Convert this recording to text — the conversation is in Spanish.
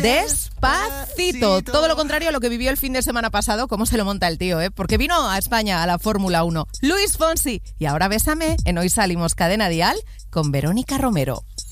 Despacito. Todo lo contrario a lo que vivió el fin de semana pasado. ¿Cómo se lo monta el tío, Porque vino a España a la Fórmula 1. Luis Fonsi. Y ahora Bésame en Hoy Salimos Cadena Dial con Verónica Romero.